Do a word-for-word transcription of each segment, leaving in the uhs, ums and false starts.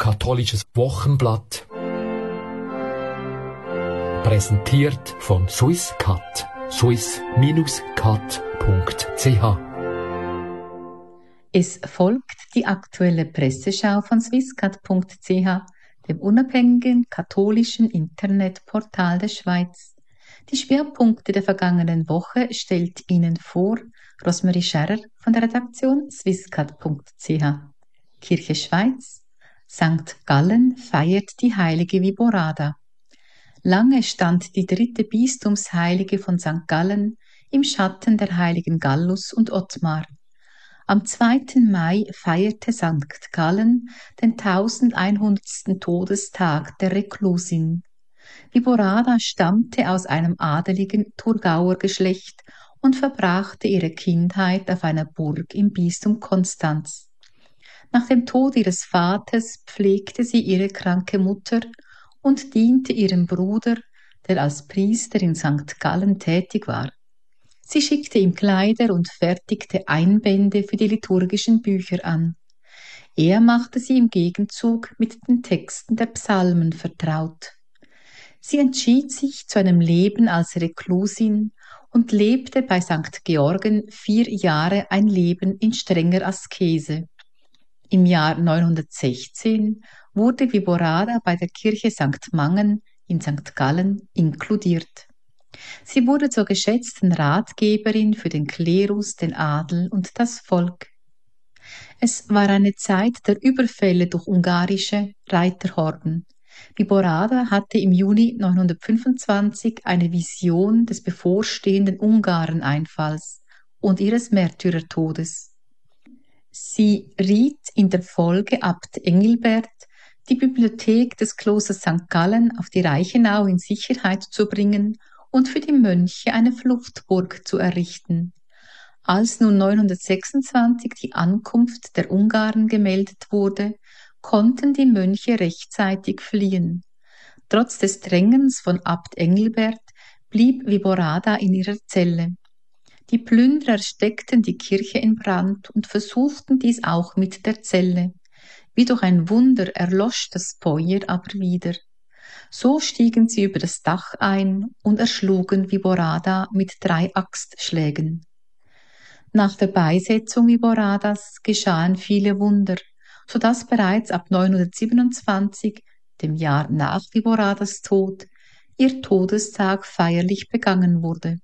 katholisches Wochenblatt. Präsentiert von Swisscat. swiss cat punkt c h. Es folgt die aktuelle Presseschau von swisscat punkt c h, dem unabhängigen katholischen Internetportal der Schweiz. Die Schwerpunkte der vergangenen Woche stellt Ihnen vor Rosemarie Scherrer von der Redaktion swisscat punkt c h. Kirche Schweiz. Sankt Gallen feiert die heilige Viborada. Lange stand die dritte Bistumsheilige von Sankt Gallen im Schatten der heiligen Gallus und Ottmar. Am zweiten Mai feierte Sankt Gallen den tausendeinhundertsten Todestag der Reklusin. Viborada stammte aus einem adeligen Thurgauer Geschlecht und verbrachte ihre Kindheit auf einer Burg im Bistum Konstanz. Nach dem Tod ihres Vaters pflegte sie ihre kranke Mutter und diente ihrem Bruder, der als Priester in Sankt Gallen tätig war. Sie schickte ihm Kleider und fertigte Einbände für die liturgischen Bücher an. Er machte sie im Gegenzug mit den Texten der Psalmen vertraut. Sie entschied sich zu einem Leben als Reklusin und lebte bei Sankt Georgen vier Jahre ein Leben in strenger Askese. Im Jahr neunhundertsechzehn wurde Viborada bei der Kirche Sankt Mangen in Sankt Gallen inkludiert. Sie wurde zur geschätzten Ratgeberin für den Klerus, den Adel und das Volk. Es war eine Zeit der Überfälle durch ungarische Reiterhorden. Viborada hatte im Juni neunhundertfünfundzwanzig eine Vision des bevorstehenden Ungareneinfalls und ihres Märtyrertodes. Sie riet in der Folge Abt Engelbert, die Bibliothek des Klosters Sankt Gallen auf die Reichenau in Sicherheit zu bringen und für die Mönche eine Fluchtburg zu errichten. Als nun neunhundertsechsundzwanzig die Ankunft der Ungarn gemeldet wurde, konnten die Mönche rechtzeitig fliehen. Trotz des Drängens von Abt Engelbert blieb Viborada in ihrer Zelle. Die Plünderer steckten die Kirche in Brand und versuchten dies auch mit der Zelle. Wie durch ein Wunder erlosch das Feuer aber wieder. So stiegen sie über das Dach ein und erschlugen Viborada mit drei Axtschlägen. Nach der Beisetzung Viboradas geschahen viele Wunder, so dass bereits ab neunhundertsiebenundzwanzig, dem Jahr nach Viboradas Tod, ihr Todestag feierlich begangen wurde.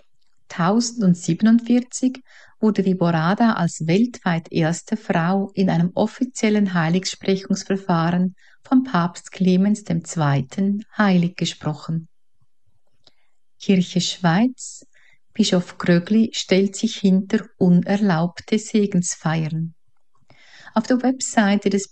tausendsiebenundvierzig wurde Viborada als weltweit erste Frau in einem offiziellen Heiligsprechungsverfahren von Papst Clemens der Zweite. heilig gesprochen. Kirche Schweiz. Bischof Grögli stellt sich hinter unerlaubte Segensfeiern. Auf der Webseite des